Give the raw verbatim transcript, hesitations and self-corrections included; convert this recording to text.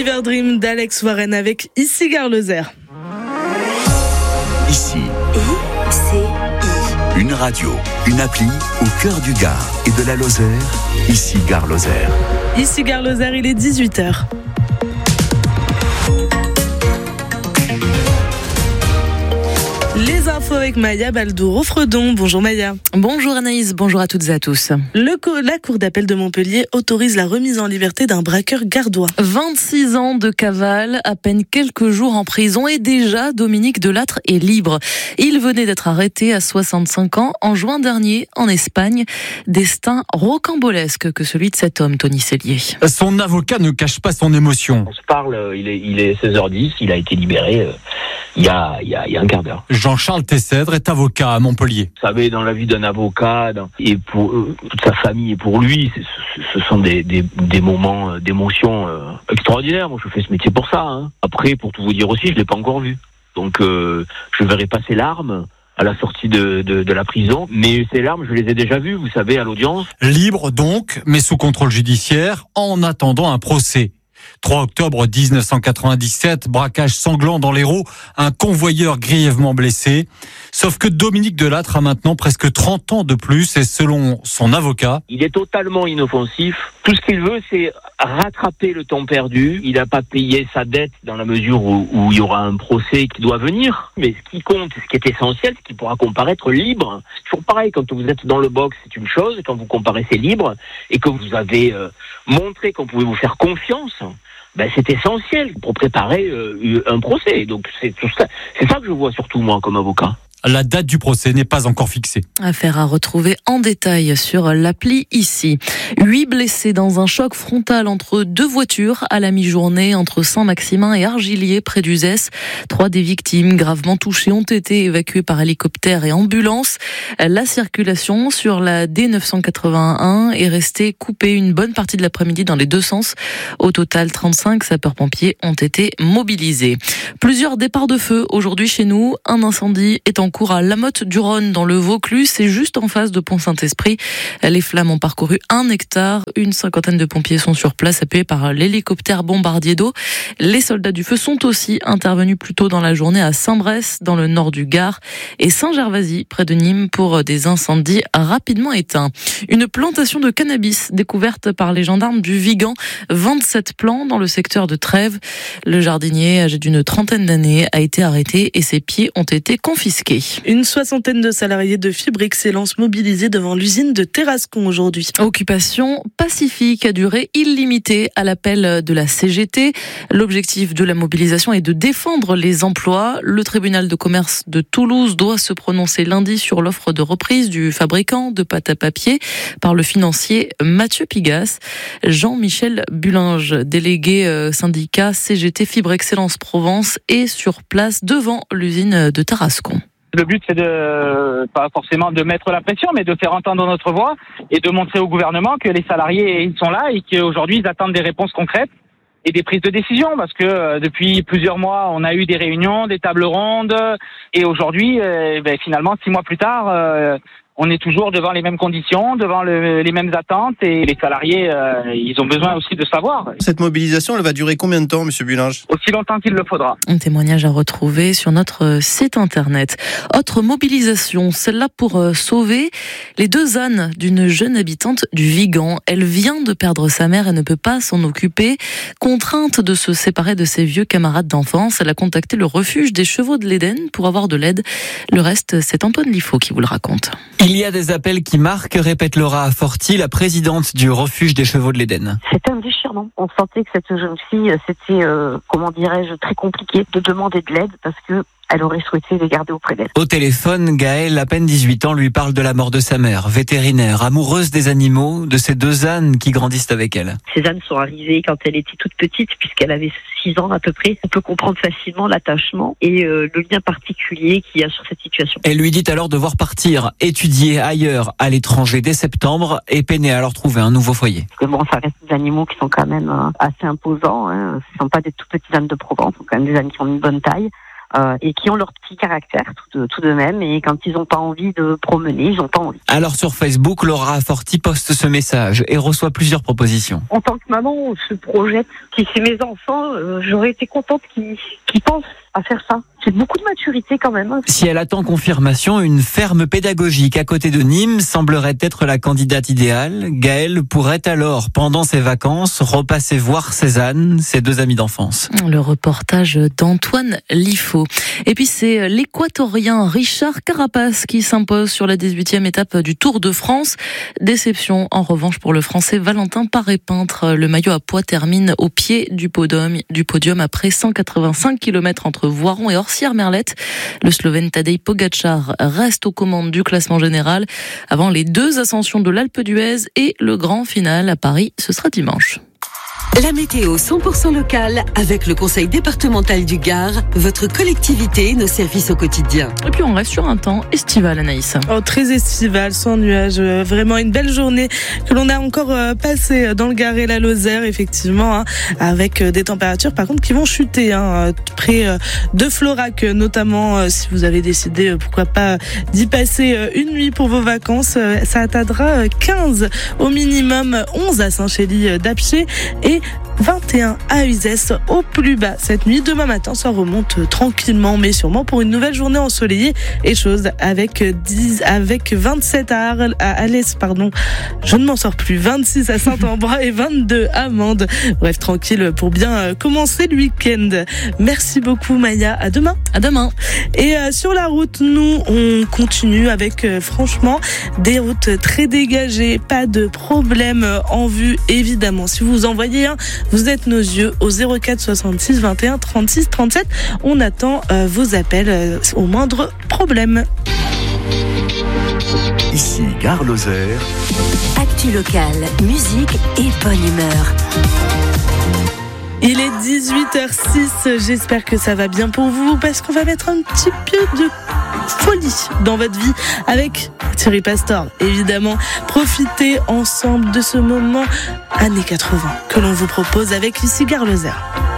Fever Dream d'Alex Warren avec Ici Gare Lozère. Ici, I C I. une radio, une appli au cœur du Gard et de la Lozère. Ici Gare Lozère. Ici Gare Lozère, il est dix-huit heures. Les infos avec Maya Baldour-Offredon. Bonjour Maya. Bonjour Anaïs, bonjour à toutes et à tous. Le co- la Cour d'appel de Montpellier autorise la remise en liberté d'un braqueur gardois. vingt-six ans de cavale, à peine quelques jours en prison et déjà Dominique Delattre est libre. Il venait d'être arrêté à soixante-cinq ans en juin dernier en Espagne. Destin rocambolesque que celui de cet homme, Tony Cellier. Son avocat ne cache pas son émotion. On se parle, il est, il est seize heures dix, il a été libéré euh, il, y a, il, y a, il y a un quart d'heure. Jean-Charles Tessèdre est avocat à Montpellier. Vous savez, dans la vie d'un avocat, dans, et pour euh, toute sa famille et pour lui, c'est, ce sont des, des, des moments d'émotion euh, extraordinaires. Moi, je fais ce métier pour ça. Hein. Après, pour tout vous dire aussi, je ne l'ai pas encore vu. Donc, euh, je verrai pas ses larmes à la sortie de, de, de la prison. Mais ces larmes, je les ai déjà vues, vous savez, à l'audience. Libre donc, mais sous contrôle judiciaire, en attendant un procès. trois octobre dix-neuf cent quatre-vingt-dix-sept, braquage sanglant dans l'Hérault, un convoyeur grièvement blessé. Sauf que Dominique Delattre a maintenant presque trente ans de plus et selon son avocat, il est totalement inoffensif. Tout ce qu'il veut, c'est rattraper le temps perdu. Il n'a pas payé sa dette dans la mesure où, où il y aura un procès qui doit venir. Mais ce qui compte, ce qui est essentiel, c'est qu'il pourra comparaître libre. C'est toujours pareil, quand vous êtes dans le box, c'est une chose. Quand vous comparaissez libre et que vous avez euh, montré qu'on pouvait vous faire confiance, ben, c'est essentiel pour préparer euh, un procès. Donc c'est tout ça, c'est ça que je vois surtout moi comme avocat. la date du procès n'est pas encore fixée. Affaire à retrouver en détail sur l'appli ici. Huit blessés dans un choc frontal entre deux voitures à la mi-journée entre Saint-Maximin et Argilier près d'Uzès. Trois des victimes gravement touchées ont été évacuées par hélicoptère et ambulance. La circulation sur la D neuf cent quatre-vingt-un est restée coupée une bonne partie de l'après-midi dans les deux sens. Au total, trente-cinq sapeurs-pompiers ont été mobilisés. Plusieurs départs de feu aujourd'hui chez nous. Un incendie est en cours à La Motte-du-Rhône dans le Vaucluse. C'est juste en face de Pont-Saint-Esprit. Les flammes ont parcouru un hectare. Une cinquantaine de pompiers sont sur place, appuyés par l'hélicoptère bombardier d'eau. Les soldats du feu sont aussi intervenus plus tôt dans la journée à Saint-Bresse, dans le nord du Gard, et Saint-Gervasy, près de Nîmes, pour des incendies rapidement éteints. Une plantation de cannabis découverte par les gendarmes du Vigan. vingt-sept plants dans le secteur de Trèves. Le jardinier, âgé d'une trentaine d'années, a été arrêté et ses pieds ont été confisqués. Une soixantaine de salariés de Fibre Excellence mobilisés devant l'usine de Terrascon aujourd'hui. Occupation pacifique à durée illimitée à l'appel de la C G T. L'objectif de la mobilisation est de défendre les emplois. Le tribunal de commerce de Toulouse doit se prononcer lundi sur l'offre de reprise du fabricant de pâte à papier par le financier Mathieu Pigas. Jean-Michel Bulinge, délégué syndicat C G T Fibre Excellence Provence, est sur place devant l'usine de Tarascon. Le but, c'est de, pas forcément de mettre la pression, mais de faire entendre notre voix et de montrer au gouvernement que les salariés, ils sont là et qu'aujourd'hui, ils attendent des réponses concrètes et des prises de décision, parce que euh, depuis plusieurs mois, on a eu des réunions, des tables rondes, et aujourd'hui, euh, ben, finalement, six mois plus tard, euh, on est toujours devant les mêmes conditions, devant le, les mêmes attentes, et les salariés, euh, ils ont besoin aussi de savoir. Cette mobilisation, elle va durer combien de temps, Monsieur Bulinge ? Aussi longtemps qu'il le faudra. Un témoignage à retrouver sur notre site internet. Autre mobilisation, celle-là pour sauver les deux ânes d'une jeune habitante du Vigan. Elle vient de perdre sa mère et ne peut pas s'en occuper. Contrainte de se séparer de ses vieux camarades d'enfance, elle a contacté le refuge des Chevaux de l'Éden pour avoir de l'aide. Le reste, c'est Antoine Liffaut qui vous le raconte. Il y a des appels qui marquent, répète Laura Forti, la présidente du refuge des Chevaux de l'Éden. C'était un déchirement. On sentait que cette jeune fille, c'était, euh, comment dirais-je, très compliqué de demander de l'aide parce que elle aurait souhaité les garder auprès d'elle. Au téléphone, Gaëlle, à peine dix-huit ans, lui parle de la mort de sa mère, vétérinaire, amoureuse des animaux, de ces deux ânes qui grandissent avec elle. Ces ânes sont arrivés quand elle était toute petite, puisqu'elle avait six ans à peu près. On peut comprendre facilement l'attachement et euh, le lien particulier qu'il y a sur cette situation. Elle lui dit alors devoir partir, étudier ailleurs, à l'étranger dès septembre, et peiner à leur trouver un nouveau foyer. Parce que bon, ça reste des animaux qui sont quand même euh, assez imposants. Hein. Ce ne sont pas des tout petits ânes de Provence, ce sont quand même des ânes qui ont une bonne taille. euh, et qui ont leur petit caractère tout de, tout de même. Et quand ils n'ont pas envie de promener, ils n'ont pas envie. Alors sur Facebook, Laura Forti poste ce message et reçoit plusieurs propositions. En tant que maman, on se projette. Si c'est mes enfants, euh, j'aurais été contente qu'ils, qu'ils pensent à faire ça. C'est beaucoup de maturité quand même. Hein. Si elle attend confirmation, une ferme pédagogique à côté de Nîmes semblerait être la candidate idéale. Gaëlle pourrait alors, pendant ses vacances, repasser voir Cézanne, ses deux amis d'enfance. Le reportage d'Antoine Liffaut. Et puis c'est l'Équatorien Richard Carapace qui s'impose sur la dix-huitième étape du Tour de France. Déception en revanche pour le Français Valentin Paré-Peintre. Le maillot à pois termine au pied du podium, du podium après cent quatre-vingt-cinq kilomètres entre Voiron et Orsières-Merlette. Le Slovène Tadej Pogačar reste aux commandes du classement général avant les deux ascensions de l'Alpe d'Huez et le grand final à Paris. Ce sera dimanche. La météo cent pour cent locale avec le Conseil départemental du Gard, votre collectivité, nos services au quotidien. Et puis on reste sur un temps estival, Anaïs. Oh, très estival, sans nuages. Euh, vraiment une belle journée que l'on a encore euh, passée dans le Gard et la Lozère, effectivement, hein, avec euh, des températures par contre qui vont chuter, hein, près euh, de Florac, notamment euh, si vous avez décidé, euh, pourquoi pas, d'y passer euh, une nuit pour vos vacances. Euh, ça atteindra euh, quinze au minimum, onze à Saint-Chély d'Apcher et vingt et un à Uzès au plus bas cette nuit. Demain matin, ça remonte tranquillement, mais sûrement pour une nouvelle journée ensoleillée et chaude avec dix, avec vingt-sept à Arles, à Alès, pardon. Je ne m'en sors plus. vingt-six à Saint-Ambrois et vingt-deux à Mende. Bref, tranquille pour bien commencer le week-end. Merci beaucoup, Maya. À demain. À demain. Et euh, sur la route, nous, on continue avec, euh, franchement, des routes très dégagées. Pas de problème en vue, évidemment. Si vous envoyez un, vous êtes nos yeux au zéro quatre soixante-six vingt et un trente-six trente-sept. On attend euh, vos appels euh, au moindre problème. Ici Gare Lozère. Actu locale, musique et bonne humeur. Il est dix-huit heures six, j'espère que ça va bien pour vous parce qu'on va mettre un petit peu de folie dans votre vie avec Thierry Pastor, évidemment. Profitez ensemble de ce moment années quatre-vingts que l'on vous propose avec Ici Gare Lozère.